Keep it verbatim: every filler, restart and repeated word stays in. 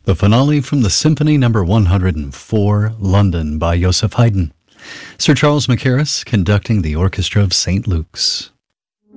The finale from the Symphony Number one hundred four, London, by Joseph Haydn. Sir Charles Mackerras conducting the Orchestra of Saint Luke's.